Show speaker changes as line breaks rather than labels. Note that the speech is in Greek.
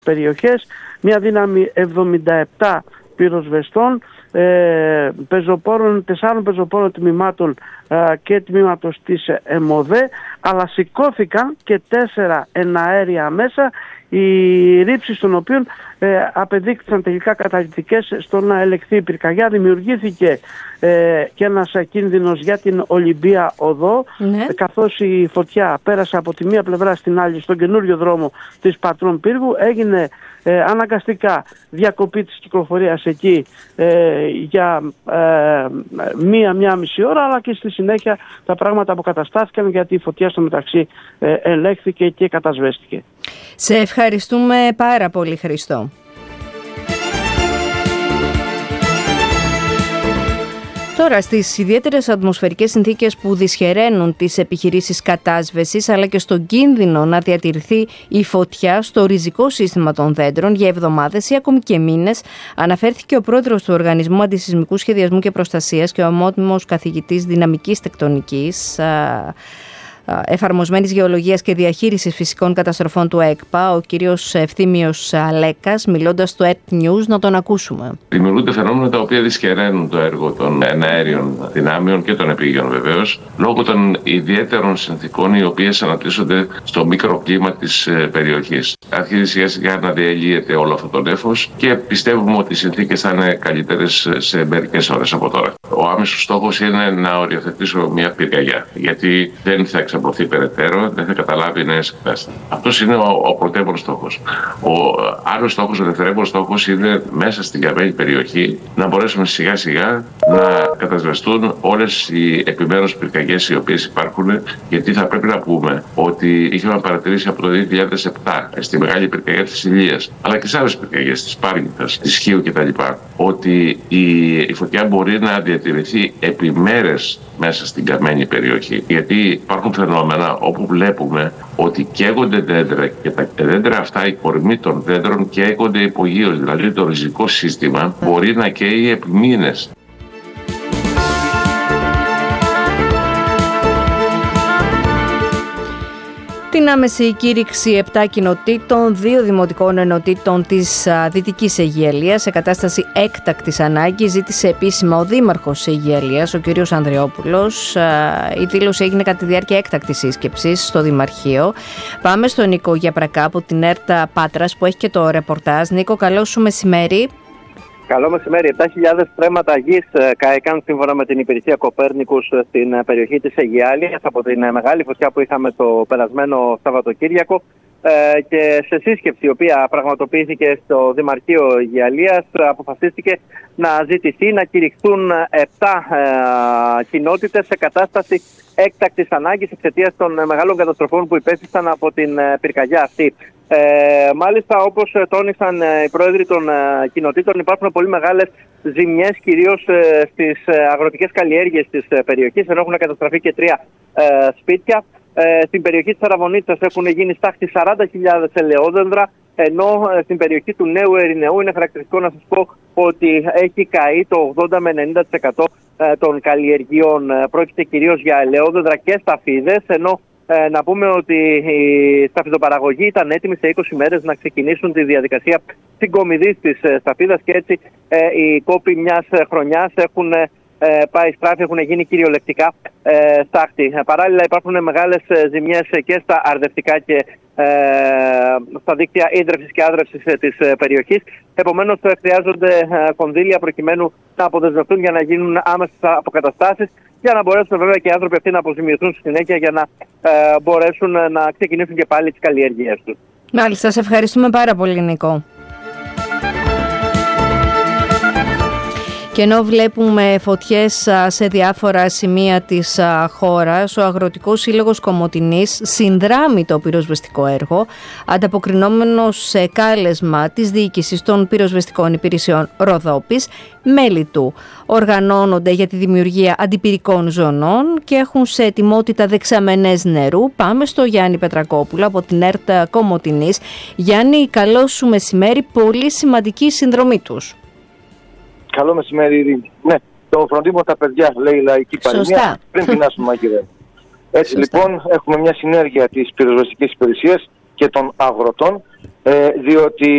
περιοχές, μια δύναμη 77 πυροσβεστών, 4 πεζοπόρων τμήματων και τμήματος της ΕΜΟΔΕ, αλλά σηκώθηκαν και 4 εναέρια μέσα, οι ρήψεις των οποίων απεδείχθησαν τελικά καταλυτικές στο να ελεγχθεί η πυρκαγιά. Δημιουργήθηκε και ένας κίνδυνος για την Ολυμπία Οδό, καθώς η φωτιά πέρασε από τη μία πλευρά στην άλλη στον καινούριο δρόμο της Πατρών Πύργου. Έγινε αναγκαστικά διακοπή της κυκλοφορίας εκεί για μία μισή ώρα, αλλά και στη συνέχεια τα πράγματα αποκαταστάθηκαν, γιατί η φωτιά στο μεταξύ ελέγχθηκε και κατασβέστηκε.
Σε ευχαριστούμε πάρα πολύ, Χριστό. Τώρα, στις ιδιαίτερες ατμοσφαιρικές συνθήκες που δυσχεραίνουν τις επιχειρήσεις κατάσβεσης, αλλά και στον κίνδυνο να διατηρηθεί η φωτιά στο ριζικό σύστημα των δέντρων για εβδομάδες ή ακόμη και μήνες, αναφέρθηκε ο πρόεδρος του Οργανισμού Αντισυσμικού Σχεδιασμού και Προστασίας και ο ομότιμος καθηγητής δυναμικής τεκτονικής, εφαρμοσμένης γεωλογίας και διαχείρισης φυσικών καταστροφών του ΕΚΠΑ, ο κύριος Ευθύμιος Αλέκας, μιλώντας στο ERT News. Να τον ακούσουμε.
Δημιουργούνται φαινόμενα τα οποία δυσχεραίνουν το έργο των εναέριων δυνάμεων και των επίγειων βεβαίως, λόγω των ιδιαίτερων συνθήκων οι οποίες αναπτύσσονται στο μικροκλίμα της περιοχής. Αρχίζει σιγά σιγά να διαλύεται όλο αυτό το νέφος και πιστεύουμε ότι οι συνθήκες θα είναι καλύτερες σε μερικές ώρες από τώρα. Ο άμεσος στόχος είναι να οριοθετήσουμε μια πυρκαγιά, γιατί δεν θα εξαπλωθεί περαιτέρω, δεν θα καταλάβει νέες εκτάσεις. Αυτός είναι ο πρωτεύων στόχος. Ο άλλος στόχος, ο δευτερεύον στόχος, είναι μέσα στην καμένη περιοχή να μπορέσουμε σιγά σιγά να κατασβεστούν όλες οι επιμέρους πυρκαγιές οι οποίες υπάρχουν, γιατί θα πρέπει να πούμε ότι είχαμε παρατηρήσει από το 2007 στη μεγάλη πυρκαγιά της Ηλίας, αλλά και σε άλλες πυρκαγιές της Πάρνηθας, της Χίου κτλ., ότι η φωτιά μπορεί να διατηρηθεί επί μέρες μέσα στην καμένη περιοχή. Γιατί υπάρχουν φαινόμενα όπου βλέπουμε ότι καίγονται δέντρα και τα δέντρα αυτά, η κορμοί των δέντρων καίγονται υπογείως. Δηλαδή το ριζικό σύστημα μπορεί να καίει επί μήνες.
Την άμεση κήρυξη 7 κοινοτήτων, 2 δημοτικών ενωτήτων της Δυτικής Αιγιαλίας σε κατάσταση έκτακτης ανάγκης ζήτησε επίσημα ο Δήμαρχος Αιγιαλίας, ο κ. Ανδριόπουλος. Η δήλωση έγινε κατά τη διάρκεια έκτακτης σύσκεψης στο Δημαρχείο. Πάμε στον Νίκο Γιαπρακά από την ΕΡΤ Πάτρας που έχει και το ρεπορτάζ. Νίκο, καλό σου μεσημέρι.
Καλό μεσημέρι. 7.000 στρέμματα γης κάηκαν σύμφωνα με την υπηρεσία Κοπέρνικους στην περιοχή της Αιγιάλιας από την μεγάλη φωτιά που είχαμε το περασμένο Σαββατοκύριακο, και σε σύσκεψη η οποία πραγματοποιήθηκε στο Δημαρχείο Αιγιαλίας αποφασίστηκε να ζητηθεί να κηρυχθούν 7 κοινότητες σε κατάσταση έκτακτης ανάγκης εξαιτίας των μεγάλων καταστροφών που υπέστησαν από την πυρκαγιά αυτή. Μάλιστα, όπως τόνισαν οι πρόεδροι των κοινοτήτων, υπάρχουν πολύ μεγάλες ζημιές κυρίως στις αγροτικές καλλιέργειες της περιοχής, ενώ έχουν καταστραφεί και 3 σπίτια. Στην περιοχή της Αραβωνίτσας έχουν γίνει στάχτη 40.000 ελαιόδεντρα, ενώ στην περιοχή του Νέου Ερηνεού είναι χαρακτηριστικό να σας πω ότι έχει καεί το 80 με 90% των καλλιεργειών. Πρόκειται κυρίως για ελαιόδεντρα και σταφίδες, ενώ να πούμε ότι η σταφιδοπαραγωγή ήταν έτοιμη σε 20 μέρες να ξεκινήσουν τη διαδικασία συγκομιδής της σταφίδας, και έτσι οι κόποι μιας χρονιάς έχουν πάει στράφη, έχουν γίνει κυριολεκτικά στάχτη. Παράλληλα υπάρχουν μεγάλες ζημιές και στα αρδευτικά και στα δίκτυα ίδρευσης και άδρευσης της περιοχής. Επομένως χρειάζονται κονδύλια προκειμένου να αποδεσμευτούν για να γίνουν άμεσες αποκαταστάσεις, για να μπορέσουν βέβαια και οι άνθρωποι αυτοί να αποζημιωθούν στη συνέχεια για να μπορέσουν να ξεκινήσουν και πάλι τις καλλιέργειές τους.
Μάλιστα, σε ευχαριστούμε πάρα πολύ, Νικό. Και ενώ βλέπουμε φωτιές σε διάφορα σημεία της χώρας, ο Αγροτικός Σύλλογος Κομοτηνής συνδράμει το πυροσβεστικό έργο, ανταποκρινόμενος σε κάλεσμα της Διοίκησης των Πυροσβεστικών Υπηρεσιών Ροδόπης. Μέλη του οργανώνονται για τη δημιουργία αντιπυρικών ζωνών και έχουν σε ετοιμότητα δεξαμενές νερού. Πάμε στο Γιάννη Πετρακόπουλο από την ΕΡΤ Κομοτηνής. Γιάννη, καλό σου μεσημέρι, πολύ σημαντική η συνδρομή τους.
Καλό μεσημέρι, Ειρήνη. Ναι, το φροντίμο τα παιδιά, λέει η λαϊκή παροιμία, πριν πεινάσουμε μαγειρεύει. Έτσι λοιπόν έχουμε μια συνέργεια της πυροσβεστικής υπηρεσίας και των αγροτών, διότι